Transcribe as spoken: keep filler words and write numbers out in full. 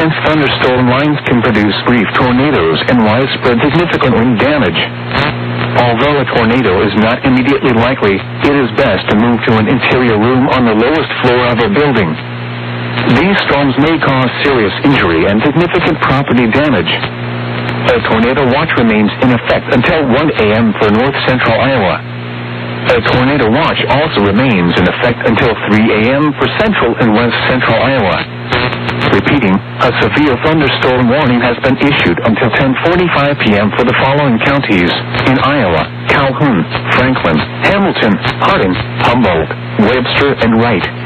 intense thunderstorm lines can produce brief tornadoes and widespread significant wind damage. Although a tornado is not immediately likely, it is best to move to an interior room on the lowest floor of a building. These storms may cause serious injury and significant property damage. A tornado watch remains in effect until one a.m. for north-central Iowa. A tornado watch also remains in effect until three a.m. for central and west-central Iowa. Repeating, a severe thunderstorm warning has been issued until ten forty-five p.m. for the following counties in Iowa: Calhoun, Franklin, Hamilton, Hardin, Humboldt, Webster, and Wright.